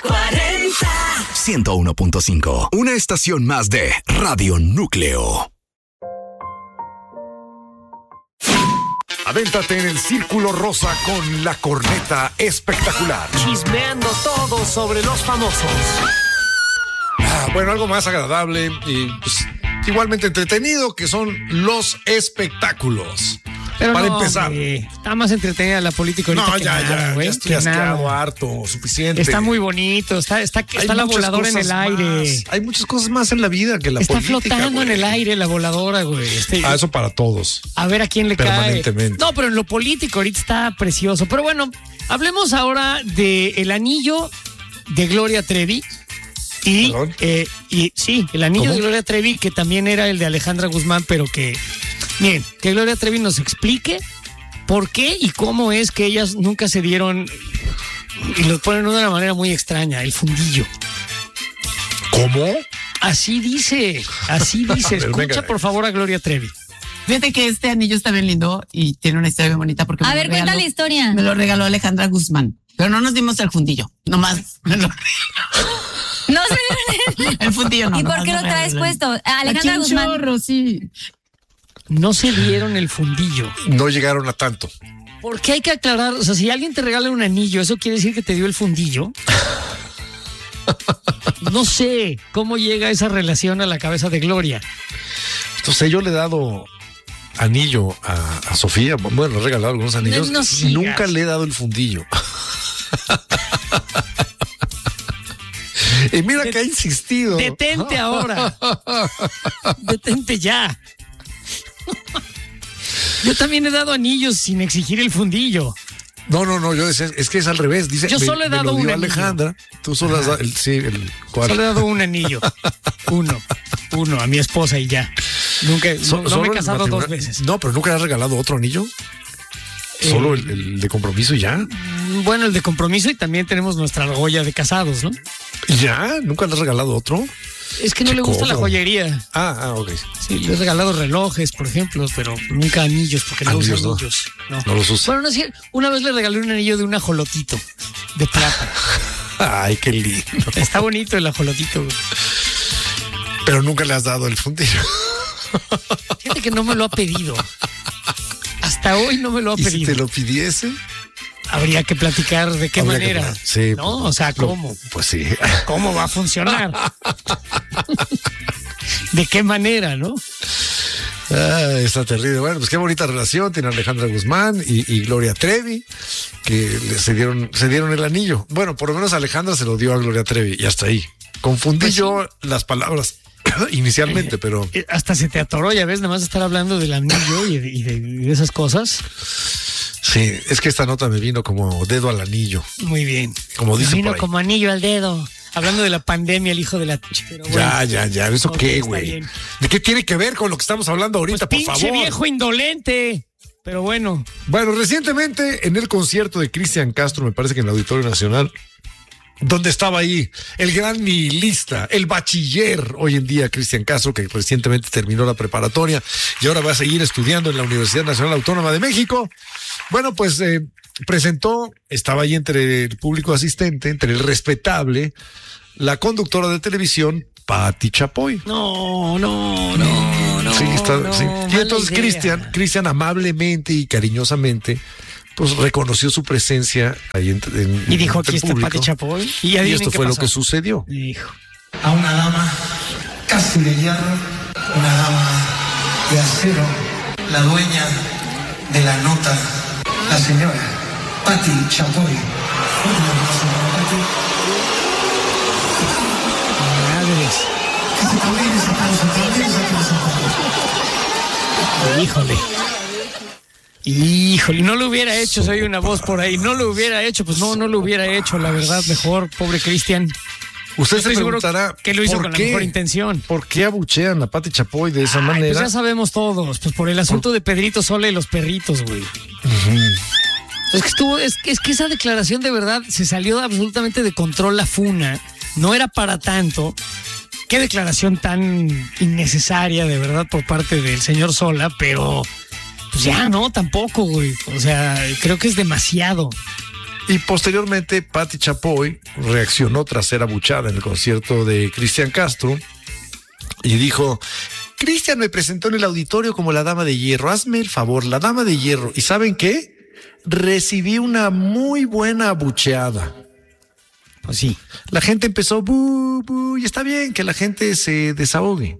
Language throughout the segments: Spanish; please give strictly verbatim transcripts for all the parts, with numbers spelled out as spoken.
cuarenta. ciento uno punto cinco. Una estación más de Radio Núcleo. Avéntate en el Círculo Rosa con la corneta espectacular. Chismeando todo sobre los famosos. Ah, bueno, algo más agradable y pues, igualmente entretenido, que son los espectáculos. Pero Para no, empezar. Hombre, está más entretenida la política ahorita No, que ya, nada, ya, güey, ya estoy que asqueado, nada. harto, suficiente. Está muy bonito, está, está, está la voladora en el aire. Más. Hay muchas cosas más en la vida que la está política. Está flotando güey. en el aire la voladora, güey. Este, Ah, eso para todos. A ver a quién le cae. Permanentemente. No, pero en lo político ahorita está precioso. Pero bueno, hablemos ahora de el anillo de Gloria Trevi. Y, eh, y sí, el anillo ¿Cómo? de Gloria Trevi, que también era el de Alejandra Guzmán, pero que, miren, que Gloria Trevi nos explique por qué y cómo es que ellas nunca se dieron, y lo ponen de una manera muy extraña, el fundillo. ¿Cómo? Así dice, así dice. A ver, Escucha venga. por favor a Gloria Trevi. Fíjate que este anillo está bien lindo y tiene una historia bien bonita porque A me ver, lo cuenta regaló- la historia. Me lo regaló Alejandra Guzmán, pero no nos dimos el fundillo, nomás me lo No se dieron el... el fundillo. No, ¿Y por nomás qué me lo traes regaló. puesto? Alejandra Aquí un Guzmán. chorro, sí. No se dieron el fundillo. No llegaron a tanto. ¿Por qué hay que aclarar? O sea, si alguien te regala un anillo, ¿eso quiere decir que te dio el fundillo? No sé cómo llega esa relación a la cabeza de Gloria. Entonces yo le he dado anillo a, a Sofía. Bueno, le he regalado algunos anillos. No, no sigas. Nunca le he dado el fundillo. Y mira que ha insistido. Detente ahora. Detente ya. Yo también he dado anillos sin exigir el fundillo. No, no, no, yo decía, es que es al revés. Dice, Yo me- solo he me dado lo dio un anillo. Alejandra. Tú solo has dado el, sí, el cual. Solo he dado un anillo. Uno. Uno a mi esposa y ya. Nunca, So- no, no solo me he el casado dos matrimonio- veces. No, pero nunca le has regalado otro anillo. Eh, Solo el, el de compromiso y ya. Bueno, el de compromiso y también tenemos nuestra argolla de casados, ¿no? ¿Y ya? ¿Nunca le has regalado otro? Es que no Qué le gusta la cobro. joyería. Ah, ah, ok. Sí, le he regalado relojes, por ejemplo, pero nunca anillos, porque no Anillos, usa no. anillos. No. No los usa. Bueno, no es cierto. Una vez le regalé un anillo de un ajolotito de plata. Ay, qué lindo. Está bonito el ajolotito, güey. Pero nunca le has dado el fundillo. Fíjate que no me lo ha pedido. Hasta hoy no me lo ha ¿Y si pedido. te lo pidiese? Habría que platicar de qué Habría que manera. hablar. Sí, ¿no? pues, O sea, lo- ¿cómo? Pues sí. ¿Cómo va a funcionar? ¿De qué manera, no? Ah, está terrible. Bueno, pues qué bonita relación tiene Alejandra Guzmán y, y Gloria Trevi, que le- se dieron, se dieron el anillo. Bueno, por lo menos Alejandra se lo dio a Gloria Trevi y hasta ahí. Confundí Pues sí. yo las palabras inicialmente, pero Eh, Hasta se te atoró, ya ves, nada más estar hablando del anillo y de, y de- y de esas cosas. sí, es que esta nota me vino como dedo al anillo, Muy bien. como dice Vino por ahí. como anillo al dedo. Hablando de la pandemia, el hijo de la... Pero bueno. Ya, ya, ya. ¿Eso Ok, qué, está güey? bien. ¿De qué tiene que ver con lo que estamos hablando ahorita, Pues por pinche favor? viejo indolente. Pero bueno. Bueno, recientemente en el concierto de Cristian Castro, me parece que en el Auditorio Nacional, donde estaba ahí el gran nihilista, el bachiller hoy en día, Cristian Castro, que recientemente terminó la preparatoria y ahora va a seguir estudiando en la Universidad Nacional Autónoma de México. Bueno, pues eh, presentó, estaba ahí entre el público asistente, entre el respetable, la conductora de televisión, Pati Chapoy. No, no, no, no. Sí, está, no, sí. Y mala entonces idea. Cristian, Cristian amablemente y cariñosamente, pues reconoció su presencia ahí en, en- Y dijo, entre aquí el está público. Pati Chapoy. Y, Y adivinen esto qué fue lo pasó. que sucedió. Dijo. A una dama casi de hierro, una dama de acero, la dueña de la nota, la señora Pati Chapoy. Un aplauso para Pati. Madres. Que se también ese aplauso, también ese aplauso. Híjole. Híjole, no lo hubiera hecho, soy una voz por ahí. No lo hubiera hecho, pues no, no lo hubiera hecho, la verdad, mejor, pobre Cristian. Usted Yo se estoy seguro preguntará que lo hizo ¿por con qué? la mejor intención. ¿Por qué abuchean a Pati Chapoy de esa Ay, manera? pues ya sabemos todos, pues por el asunto de Pedrito Sola y los perritos, güey. Es que estuvo, es, que- es que esa declaración de verdad se salió absolutamente de control la funa. No era para tanto. Qué declaración tan innecesaria, de verdad, por parte del señor Sola, pero pues ya no, tampoco, güey. O sea, creo que es demasiado. Y posteriormente, Pati Chapoy reaccionó tras ser abuchada en el concierto de Cristian Castro y dijo: Cristian me presentó en el auditorio como la dama de hierro. Hazme el favor, la dama de hierro. ¿Y saben qué? Recibí una muy buena abucheada. Pues sí. La gente empezó, bu, bu, y está bien que la gente se desahogue.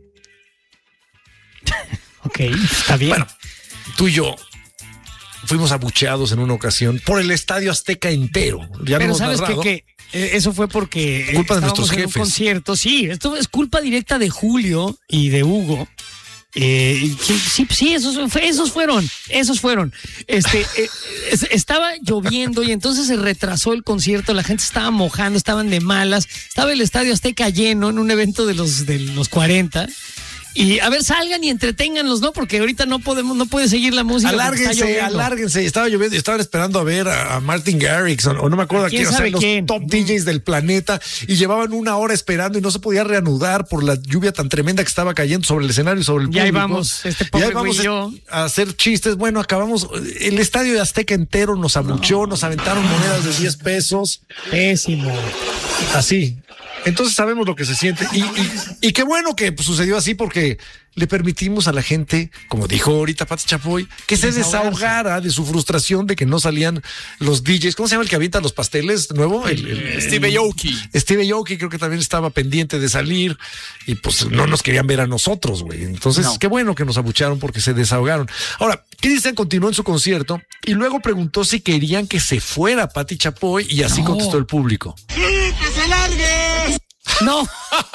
Ok, está bien. Bueno, tú y yo fuimos abucheados en una ocasión por el Estadio Azteca entero. Ya Pero no sabes que, que eh, eso fue porque culpa de nuestros en jefes. Un concierto. Sí, esto es culpa directa de Julio y de Hugo. Eh, sí, sí, sí, esos, esos fueron, esos fueron. Este, eh, es, estaba lloviendo y entonces se retrasó el concierto. La gente estaba mojando, estaban de malas. Estaba el Estadio Azteca lleno en un evento de los de los cuarenta. Y a ver, salgan y entreténganlos, ¿no? Porque ahorita no podemos, no puede seguir la música. Alárguense, alárguense. Estaba lloviendo y estaban esperando a ver a, a Martin Garrix o, o no me acuerdo a quién, o sea, los quién? top D Js del planeta, y llevaban una hora esperando y no se podía reanudar por la lluvia tan tremenda que estaba cayendo sobre el escenario y sobre el público. Ya íbamos, este pobre güey y yo. A hacer chistes. Bueno, acabamos, el Estadio de Azteca entero nos abuchó, no. nos aventaron monedas de diez pesos. Pésimo. Así. Entonces sabemos lo que se siente y, y, y qué bueno que pues, sucedió así, porque le permitimos a la gente, como dijo ahorita Pati Chapoy, que se desahogara de su frustración de que no salían los D Js. ¿Cómo se llama el que avienta los pasteles nuevo? El, el, el, Steve Aoki. Steve Aoki creo que también estaba pendiente de salir y pues no nos querían ver a nosotros, güey. Entonces no. Qué bueno que nos abucharon porque se desahogaron. Ahora, Cristian continuó en su concierto y luego preguntó si querían que se fuera Pati Chapoy y así no. contestó el público. ¡Sí, que se largue! No.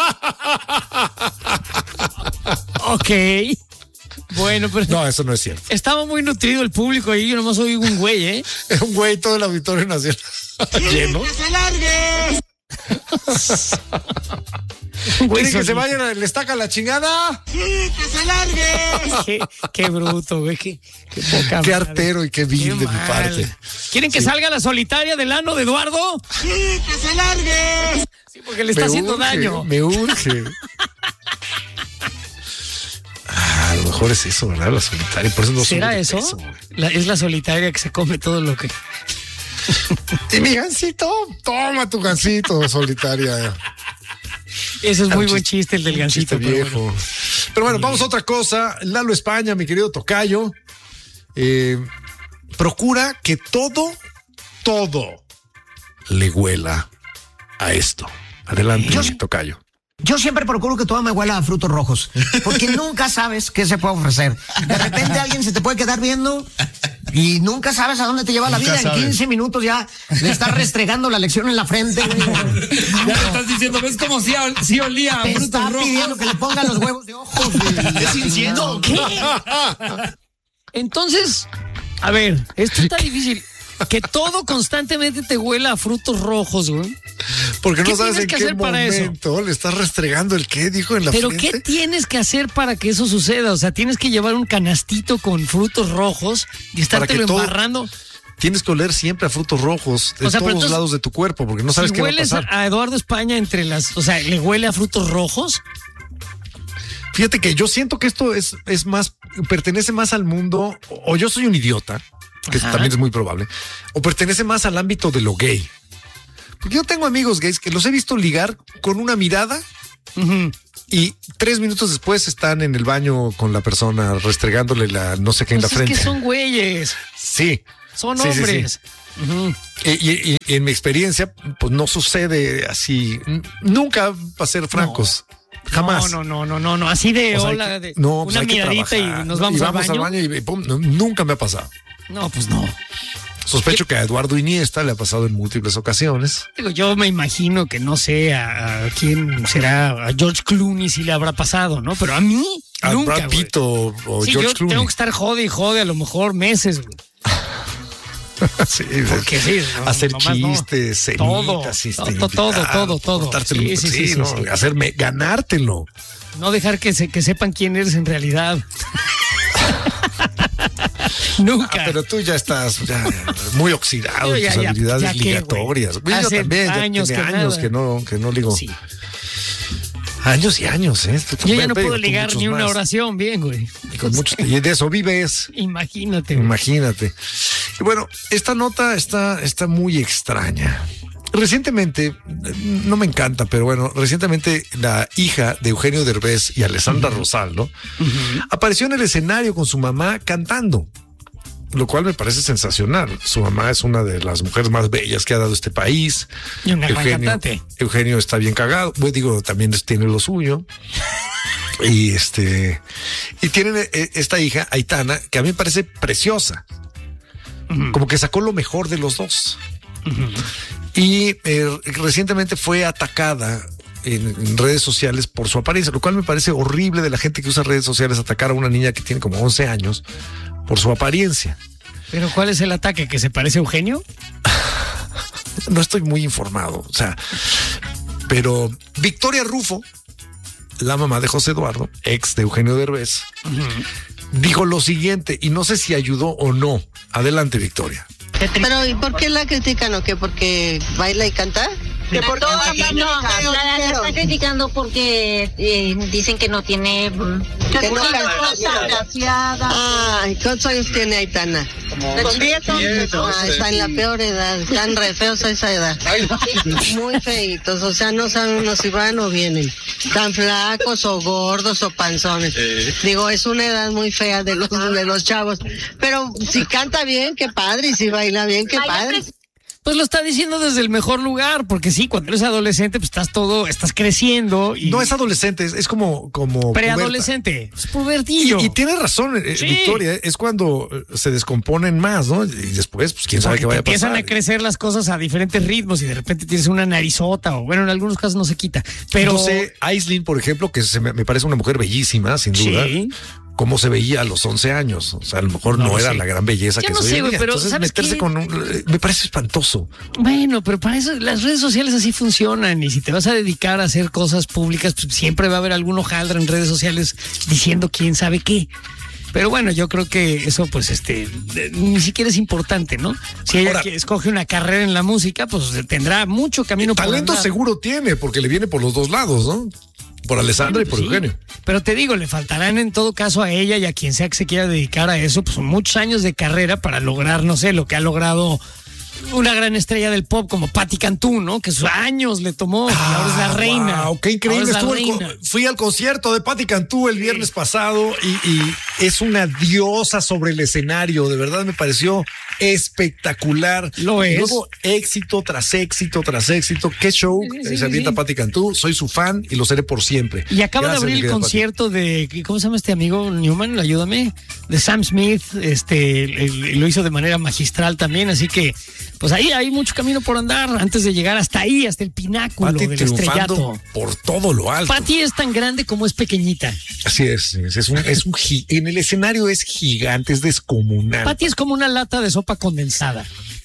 Ok. Bueno, pero. No, eso no es cierto. Estaba muy nutrido el público ahí. Yo nomás oí un güey, ¿eh? Un güey, todo el Auditorio Nacional lleno. ¡Que se largue! ¿Quieren que se vayan? ¿Le estaca la chingada? ¡Sí, que se largue! Qué, qué bruto, güey. Qué, qué poca Qué madre. artero y qué vil de mi parte. ¿Quieren que sí. salga la solitaria del ano de Eduardo? ¡Sí, que se largue! Sí, porque le está me haciendo urge, daño. Me urge. Ah, a lo mejor es eso, ¿verdad? La solitaria. Por eso no ¿será eso? Peso, la, es la solitaria que se come todo lo que. Y mi gancito, toma tu gancito, solitaria. Ese es muy un buen chiste, el del gancito. Chiste viejo. Pero bueno, pero bueno vamos a otra cosa. Lalo España, mi querido tocayo, eh, procura que todo, todo le huela a esto. Adelante, Yo, tocayo. Yo siempre procuro que todo me huela a frutos rojos, porque nunca sabes qué se puede ofrecer. De repente alguien se te puede quedar viendo y nunca sabes a dónde te lleva la Nunca vida. sabes. En quince minutos ya le estás restregando la lección en la frente. Güey. Ya le estás diciendo, ¿ves cómo sí, sí olía a Te frutos está rojos? pidiendo que le pongan los huevos de ojos. Güey. Es incienso. ¿Qué? Entonces, a ver, esto está difícil. Que todo constantemente te huela a frutos rojos, güey. Porque no ¿Qué sabes tienes en que qué hacer para eso? momento le estás restregando el qué dijo en la Pero frente. ¿qué tienes que hacer para que eso suceda? O sea, tienes que llevar un canastito con frutos rojos y estártelo todo- embarrando. Tienes que oler siempre a frutos rojos de O sea, pero todos entonces, lados de tu cuerpo, porque no sabes si qué va a hueles pasar. a Eduardo España entre las, o sea, ¿le huele a frutos rojos? Fíjate que yo siento que esto es, es más, pertenece más al mundo, o yo soy un idiota, que Ajá. también es muy probable, o pertenece más al ámbito de lo gay. Porque yo tengo amigos gays que los he visto ligar con una mirada Ujú. y tres minutos después están en el baño con la persona restregándole la no sé qué en Pues la es frente. que son güeyes, Sí. son Sí, sí, sí. hombres. Ujú. Y, y- y en mi experiencia, pues no sucede así. N- Nunca, para ser francos. Jamás. No, no, no, no, no, así de O sea, hay hola, que- de no, pues una hay que miradita y trabajar, nos ¿no? vamos, Y al baño. al baño y pum, no, nunca me ha pasado. No, pues no. Sospecho que a Eduardo Iniesta le ha pasado en múltiples ocasiones. Digo, yo me imagino que no sé a, a quién será, a George Clooney si le habrá pasado, ¿no? Pero a mí A nunca, Brad güey. Pitt o, o Sí, George yo Clooney. tengo que estar jode y jode a lo mejor meses, güey. Sí, Porque sí, no, hacer nomás no. chistes, Todo, cenitas, este, todo, todo, invitar, todo, todo. cortártelo, Sí, sí, sí, sí, ¿no? sí. Hacerme, ganártelo. No dejar que, se, que sepan quién eres en realidad. Nunca. Ah, pero tú ya estás ya, muy oxidado en Ya, tus ya, habilidades ya qué, ligatorias. güey. Güey, yo Hace también, ya años tiene que años nada. que no, que no ligo. Sí. Años y años, ¿eh? Tú Yo ya también, no pero puedo tú ligar muchos ni una más. oración bien, güey. Y con muchos, y de eso vives. Imagínate, güey. Imagínate. Y bueno, esta nota está, está muy extraña. Recientemente, no me encanta, pero bueno, recientemente la hija de Eugenio Derbez y Alessandra uh-huh. Rosaldo uh-huh. apareció en el escenario con su mamá cantando, lo cual me parece sensacional. Su mamá es una de las mujeres más bellas que ha dado este país. Y una gran Eugenio, cantante. Eugenio está bien cagado, pues digo, también tiene lo suyo. Y este, y tienen esta hija, Aitana, que a mí me parece preciosa. Uh-huh. Como que sacó lo mejor de los dos. Uh-huh. Y eh, recientemente fue atacada en, en redes sociales por su apariencia, lo cual me parece horrible de la gente que usa redes sociales, atacar a una niña que tiene como once años por su apariencia. ¿Pero cuál es el ataque? ¿Que se parece a Eugenio? No estoy muy informado, o sea, pero Victoria Rufo, la mamá de José Eduardo, ex de Eugenio Derbez, uh-huh. dijo lo siguiente, y no sé si ayudó o no. Adelante, Victoria. Pero ¿y por qué la critican o qué? ¿Porque baila y canta? Que por no, no, la, la está criticando porque eh, dicen que no tiene que, que no canta. Ay, ¿cuántos años tiene Aitana? Con diez años. Ah, está en la peor edad, están re feos a esa edad. Muy feitos, o sea, no saben si van o vienen. Tan flacos o gordos o panzones. Eh. Digo, es una edad muy fea de los de los chavos. Pero si canta bien, qué padre, y si baila bien, qué padre. Pues lo está diciendo desde el mejor lugar, porque sí, cuando eres adolescente, pues estás todo, estás creciendo. Y no es adolescente, es, es como, como preadolescente, es pubertillo. Y, y tiene razón, sí. Victoria, es cuando se descomponen más, ¿no? Y después, pues quién sabe qué vaya a pasar. Empiezan a crecer las cosas a diferentes ritmos y de repente tienes una narizota, o bueno, en algunos casos no se quita. Pero no sé, Aislinn, por ejemplo, que se me, me parece una mujer bellísima, sin duda. Sí. Cómo se veía a los once años. O sea, a lo mejor no, no era sé. la gran belleza ya que no soy sé, güey, pero entonces ¿sabes meterse qué? con un, me parece espantoso. Bueno, pero para eso las redes sociales así funcionan, y si te vas a dedicar a hacer cosas públicas, pues siempre va a haber algún hojaldra en redes sociales diciendo quién sabe qué. Pero bueno, yo creo que eso, pues, este, ni siquiera es importante, ¿no? Si ella Ahora, escoge una carrera en la música, pues tendrá mucho camino por talento andar. Seguro tiene, porque le viene por los dos lados, ¿no? Por Alessandra bueno, y por sí. Eugenio. Pero te digo, le faltarán en todo caso a ella y a quien sea que se quiera dedicar a eso, pues muchos años de carrera para lograr, no sé, lo que ha logrado una gran estrella del pop como Patti Cantú, ¿no? Que sus años le tomó, ah, y ahora es la reina. Wow, qué increíble. Estuvo el, fui al concierto de Patti Cantú el viernes sí. pasado y, y es una diosa sobre el escenario. De verdad me pareció espectacular. Lo es. Y luego éxito tras éxito tras éxito. Qué show sí, sí, se avienta sí. Patti Cantú. Soy su fan y lo seré por siempre. Y acaba Gracias, de abrir el concierto de, ¿cómo se llama este amigo Newman? Ayúdame. De Sam Smith. Este, lo hizo de manera magistral también, así que pues ahí hay mucho camino por andar antes de llegar hasta ahí, hasta el pináculo Patti del estrellato. Por todo lo alto. Patti es tan grande como es pequeñita. Así es, es, es un, es un en el escenario es gigante, es descomunal. Patti es como una lata de sopa condensada.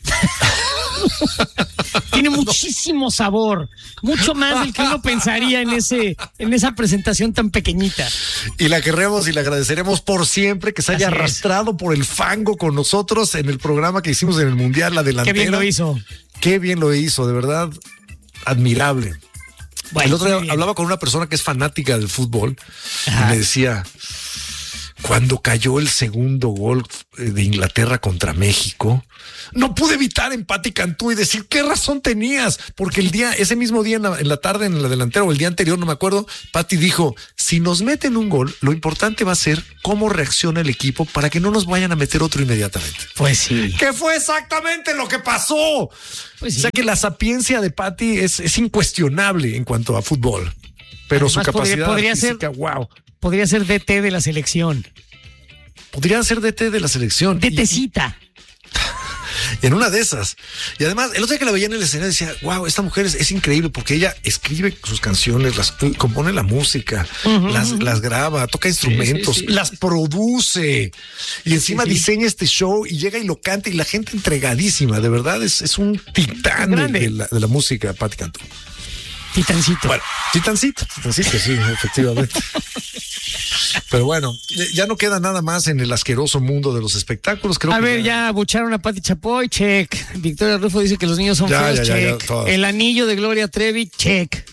Tiene muchísimo sabor, mucho más del que uno pensaría en ese, en esa presentación tan pequeñita. Y la queremos y le agradeceremos por siempre que se haya Así arrastrado es. por el fango con nosotros en el programa que hicimos en el Mundial, la delantera. Qué bien lo hizo. Qué bien lo hizo, de verdad, admirable. Bueno, el otro día hablaba con una persona que es fanática del fútbol Ajá. y me decía, cuando cayó el segundo gol de Inglaterra contra México, no pude evitar en Patti Cantú y decir qué razón tenías, porque el día, ese mismo día en la, en la tarde en la delantera o el día anterior, no me acuerdo, Patti dijo, si nos meten un gol, lo importante va a ser cómo reacciona el equipo para que no nos vayan a meter otro inmediatamente. Pues sí. Que fue exactamente lo que pasó. Pues sí. O sea que la sapiencia de Patti es, es incuestionable en cuanto a fútbol, pero Además, su capacidad podría, podría física, ser, wow. Podría ser D T de la selección. Podría ser D T de la selección. DTcita. Y en una de esas. Y además, el otro día que la veía en el escenario decía, wow, esta mujer es, es increíble porque ella escribe sus canciones, las compone la música, uh-huh. las, las graba, toca instrumentos, sí, sí, sí. las produce y encima sí, sí. diseña este show y llega y lo canta y la gente entregadísima. De verdad, es, es un titán de, de, la, de la música, Patti Cantú. Titancito. Bueno, titancito, titancito, sí, efectivamente. Pero bueno, ya no queda nada más en el asqueroso mundo de los espectáculos. Creo a que ver, ya... ya bucharon a Pati Chapoy, check. Victoria Rufo dice que los niños son ya, feos, ya, check. Ya, ya, el anillo de Gloria Trevi, check.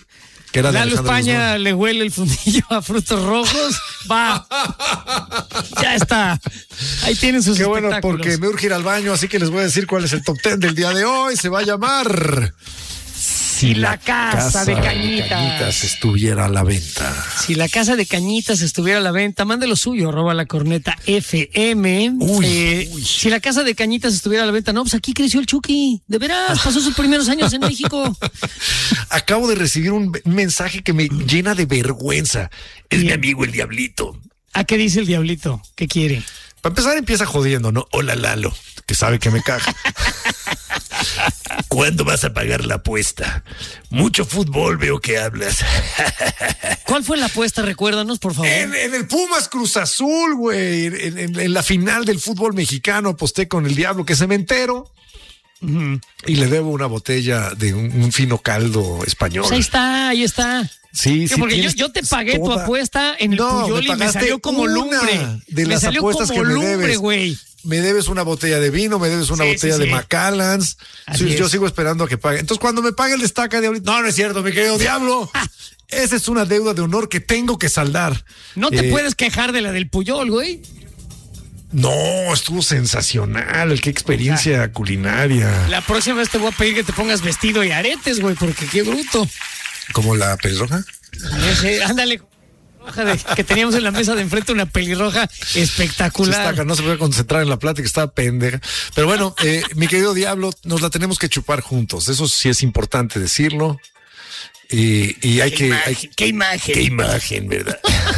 que era de Lalo Alejandra España Guzmán. le huele el fundillo a frutos rojos. Va. Ya está. Ahí tienen sus Qué bueno, espectáculos. porque me urge ir al baño, así que les voy a decir cuál es el top ten del día de hoy. Se va a llamar... Si la casa, de Cañitas. Cañitas estuviera a la venta. Si la casa de Cañitas estuviera a la venta, mande lo suyo, arroba la corneta F M. Uy, Eh, uy. Si la casa de Cañitas estuviera a la venta, no, pues aquí creció el Chucky. De veras, pasó sus primeros años en México. Acabo de recibir un mensaje que me llena de vergüenza. Es mi Bien. amigo el Diablito. ¿A qué dice el diablito? ¿Qué quiere? Para empezar empieza jodiendo, ¿no? Hola Lalo, que sabe que me caga. ¿Cuándo vas a pagar la apuesta? Mucho fútbol veo que hablas. ¿Cuál fue la apuesta? Recuérdanos, por favor. En, en el Pumas Cruz Azul, güey. En, en- en la final del fútbol mexicano aposté con el Diablo, que se me entero. Ujú. Y le debo una botella de un, un fino caldo español. Pues ahí está, ahí está. Sí, Sí, sí. porque yo, tienes yo te pagué tu toda- apuesta en el No, Puyol me y me pagaste salió como una lumbre. de me las salió apuestas como que me lumbre, debes. güey. Me debes una botella de vino, me debes una Sí, botella sí, de sí. Macallans. Así Sí, yo es. sigo esperando a que pague. Entonces, cuando me pague el destaca de No, no es cierto, mi querido Diablo. Esa es una deuda de honor que tengo que saldar. No te Eh, puedes quejar de la del Puyol, güey. No, estuvo sensacional. Qué experiencia culinaria. La próxima vez te voy a pedir que te pongas vestido y aretes, güey, porque qué bruto. ¿Como la pelirroja? Ese, ándale, roja de- que teníamos en la mesa de enfrente una pelirroja Sí, espectacular. está, no se puede concentrar en la plática, está pendeja. Pero bueno, eh, mi querido Diablo, nos la tenemos que chupar juntos. Eso sí es importante decirlo. Y, y hay que. hay que- qué imagen. Qué imagen, ¿verdad?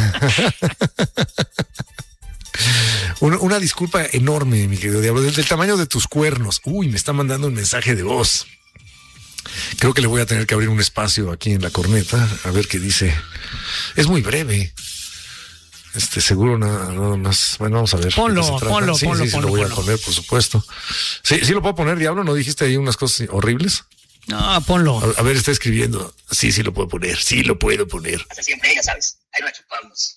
una, una disculpa enorme, mi querido Diablo, del, del tamaño de tus cuernos. Uy, me está mandando un mensaje de voz. Creo que le voy a tener que abrir un espacio aquí en la corneta, a ver qué dice. Es muy breve. Este, seguro nada, nada más. Bueno, vamos a ver. Ponlo, ¿de qué se trata? ponlo, sí, ponlo, sí, sí, ponlo, lo voy ponlo. a poner, por supuesto. Sí, sí lo puedo poner, Diablo. ¿No dijiste ahí unas cosas horribles? No, ponlo. A, a ver, está escribiendo. Sí, sí lo puedo poner. Sí lo puedo poner. Hasta siempre, ya sabes. Ahí la chupamos.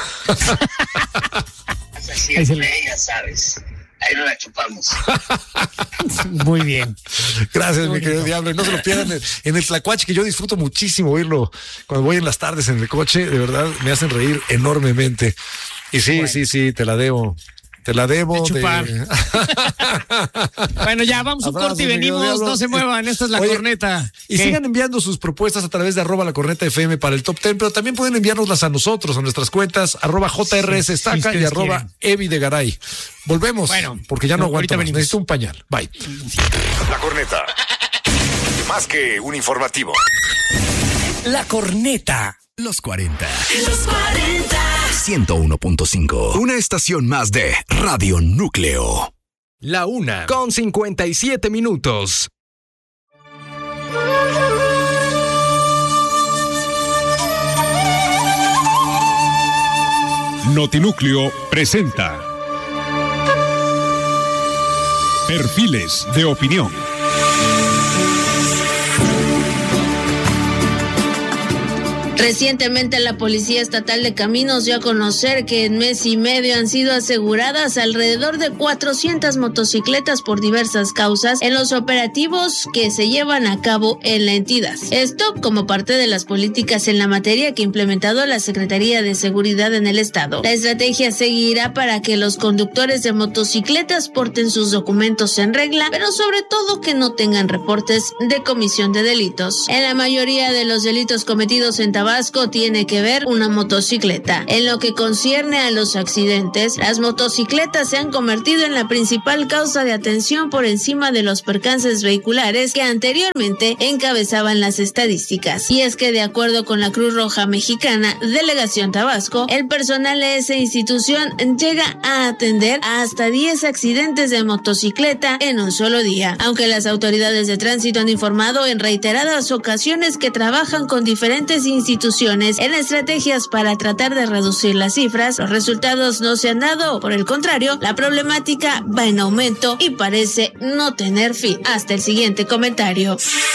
Hasta Ahí se siempre, le- ya sabes. Ahí no la chupamos. Muy bien. Gracias, mi bonito. querido Diablo. Y no se lo pierdan en, en el Tlacuache, que yo disfruto muchísimo oírlo cuando voy en las tardes en el coche. De verdad, me hacen reír enormemente. Y sí, Bueno. sí, sí, te la debo. Te la debo. De chupar. de- Bueno, ya vamos a un Abrazos, corte y mi querido venimos. Diablo. No se muevan. Esta es la Oye, corneta. Y ¿Qué? sigan enviando sus propuestas a través de arroba la corneta F M para el top ten, pero también pueden enviárnoslas a nosotros, a nuestras cuentas, arroba J R S Sí, si Estaca y ustedes arroba quieren. Evi de Garay. Volvemos, Bueno, porque ya no no, aguanto ahorita más. venimos. Necesito un pañal. Bye. La corneta. Más que un informativo. La corneta. Los cuarenta. ciento uno punto cinco. Una estación más de Radio Núcleo. La una con cincuenta y siete minutos. Notinúcleo presenta Perfiles de Opinión. Recientemente la Policía Estatal de Caminos dio a conocer que en mes y medio han sido aseguradas alrededor de cuatrocientas motocicletas por diversas causas en los operativos que se llevan a cabo en la entidad. Esto como parte de las políticas en la materia que ha implementado la Secretaría de Seguridad en el Estado. La estrategia seguirá para que los conductores de motocicletas porten sus documentos en regla, pero sobre todo que no tengan reportes de comisión de delitos. En la mayoría de los delitos cometidos en Tabasco tiene que ver una motocicleta. En lo que concierne a los accidentes, las motocicletas se han convertido en la principal causa de atención por encima de los percances vehiculares que anteriormente encabezaban las estadísticas. Y es que de acuerdo con la Cruz Roja Mexicana, Delegación Tabasco, el personal de esa institución llega a atender hasta diez accidentes de motocicleta en un solo día. Aunque las autoridades de tránsito han informado en reiteradas ocasiones que trabajan con diferentes instituciones en estrategias para tratar de reducir las cifras, los resultados no se han dado. Por el contrario, la problemática va en aumento y parece no tener fin. Hasta el siguiente comentario.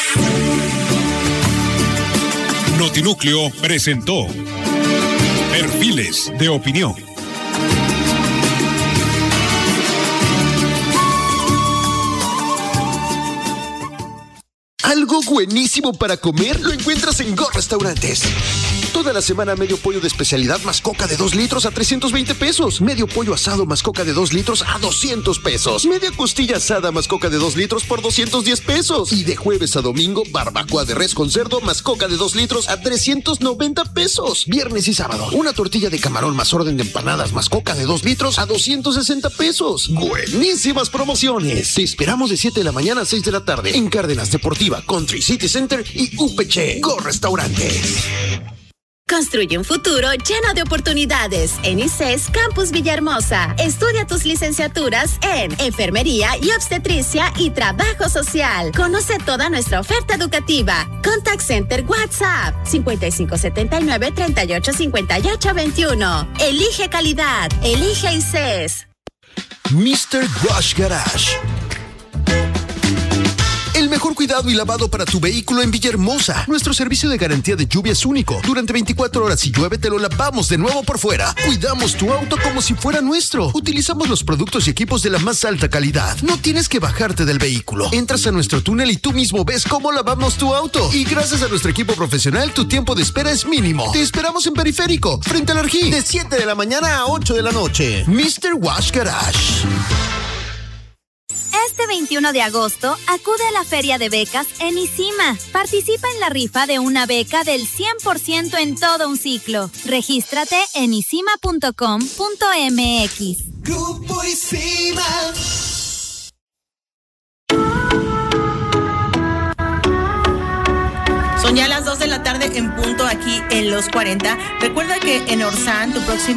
Notinúcleo presentó Perfiles de Opinión. Algo Algo buenísimo para comer lo encuentras en Go Restaurantes. Toda la semana medio pollo de especialidad más coca de dos litros a trescientos veinte pesos. Medio pollo asado más coca de dos litros a doscientos pesos. Media costilla asada más coca de dos litros por doscientos diez pesos. Y de jueves a domingo, barbacoa de res con cerdo más coca de dos litros a trescientos noventa pesos. Viernes y sábado, una tortilla de camarón más orden de empanadas más coca de dos litros a doscientos sesenta pesos. Buenísimas promociones. Te esperamos de siete de la mañana a seis de la tarde en Cárdenas Deportiva, Country City Center y U P C. Go Restaurantes. Construye un futuro lleno de oportunidades en I C E S Campus Villahermosa. Estudia tus licenciaturas en Enfermería y Obstetricia y Trabajo Social. Conoce toda nuestra oferta educativa. Contact Center WhatsApp cincuenta y cinco setenta y nueve, treinta y ocho, cincuenta y ocho, veintiuno. Elige calidad. Elige I C E S. mister Wash Garage. El mejor cuidado y lavado para tu vehículo en Villahermosa. Nuestro servicio de garantía de lluvia es único. Durante veinticuatro horas si llueve te lo lavamos de nuevo por fuera. Cuidamos tu auto como si fuera nuestro. Utilizamos los productos y equipos de la más alta calidad. No tienes que bajarte del vehículo. Entras a nuestro túnel y tú mismo ves cómo lavamos tu auto. Y gracias a nuestro equipo profesional, tu tiempo de espera es mínimo. Te esperamos en Periférico, frente al Arjí, de siete de la mañana a ocho de la noche. mister Wash Garage. Este veintiuno de agosto, acude a la Feria de Becas en ICIMA. Participa en la rifa de una beca del cien por ciento en todo un ciclo. Regístrate en isima punto com punto m x. Grupo ICIMA. Son ya las dos de la tarde en punto aquí en Los cuarenta. Recuerda que en Orsan, tu próximo